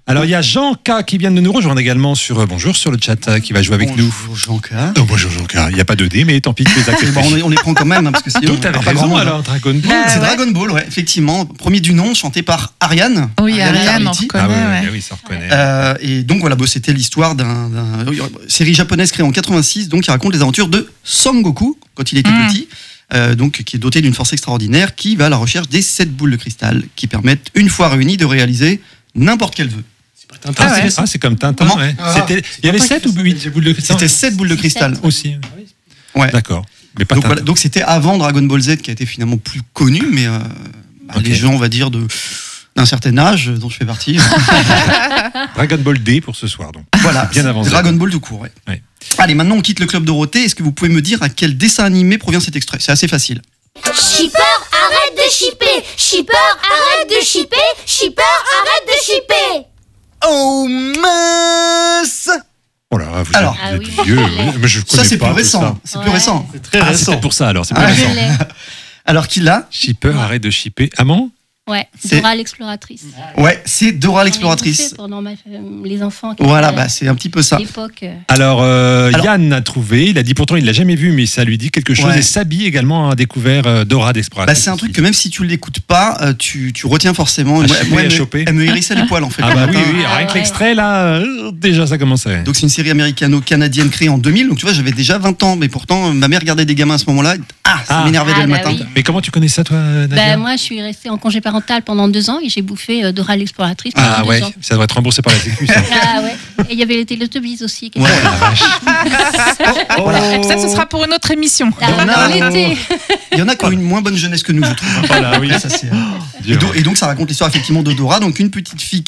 Alors, il y a Jean K qui vient de nous rejoindre également sur Bonjour sur le chat qui va jouer avec nous. Bonjour Jean K. Bonjour Jean K. Il n'y a pas de dé, mais tant pis, tu les acceptes. Bon, on les prend quand même, parce que sinon. Donc, t'avais raison alors, Dragon Ball. C'est Dragon Ball, ouais, effectivement. Premier du nom, chanté par Ariane. Oui, Ariane, on Carletti. reconnaît. Oui, ça reconnaît. Et donc voilà, c'était l'histoire d'une série japonaise créée en 86, donc qui raconte les aventures de Sangoku quand il était petit, donc qui est doté d'une force extraordinaire, qui va à la recherche des 7 boules de cristal qui permettent, une fois réunies, de réaliser n'importe quel vœu. C'est comme Tintin. Comment Ouais. Il y avait 7 ou 8 boules de cristal. C'était 7 boules de cristal. Aussi. Ouais. D'accord. Mais pas Donc, Tintin. voilà, donc c'était avant Dragon Ball Z qui a été finalement plus connu, mais Ok. les gens, on va dire, d'un certain âge, dont je fais partie. Dragon Ball D pour ce soir, donc. Voilà, Bien avant Dragon Ball tout court. Ouais. Ouais. Allez, maintenant on quitte le club Dorothée. Est-ce que vous pouvez me dire à quel dessin animé provient cet extrait ? C'est assez facile. Shipper, arrête de shipper. Shipper, arrête de shipper. Shipper, arrête de shipper. Oh mince ! Oh là, vous Alors. êtes vieux. Mais je Ça connais c'est pas plus tout ça. récent. C'est plus récent. C'est très Ah, c'est récent. peut-être pour ça alors. C'est plus Ah, récent. Je l'ai. Alors qui l'a ? Shipper, arrête de shipper. Amand ? Ouais, C'est- Dora l'exploratrice. Ouais, c'est Dora On l'exploratrice. les bouffait pendant les enfants. qui Voilà, étaient bah c'est un petit peu ça. à l'époque. Alors, Yann a trouvé. Il a dit pourtant il l'a jamais vu, mais ça lui dit quelque chose. Ouais. Et Sabi également a découvert Dora d'exploratrice. Bah, c'est un truc que même si tu l'écoutes pas, tu retiens forcément. À Moi, choper, à elle me- choper. elle me hérissait les poils en fait. Ah le bah oui, matin. oui. Rien que ouais. l'extrait là, déjà ça commençait. Donc c'est une série américano-canadienne créée en 2000. Donc tu vois, j'avais déjà 20 ans, mais pourtant ma mère regardait des gamins à ce moment-là. Ça m'énervait dès le bah matin. oui. Mais comment tu connais ça toi, Nadia? Bah, moi, je suis restée en congé parental pendant 2 ans et j'ai bouffé Dora l'exploratrice pendant Ah 2 ouais, ans. ça devrait être remboursé par la Sécu. Ça. Ah ouais. Et il y avait les Teletubbies aussi. Qui Ouais. étaient- La vache. Ça, ce sera pour une autre émission. Ah, Il y en a- dans l'été. Il y en a qui ont une moins bonne jeunesse que nous, je trouve. Voilà, oui. Après, ça, c'est, Dur. et donc ça raconte l'histoire effectivement de Dora, donc une petite fille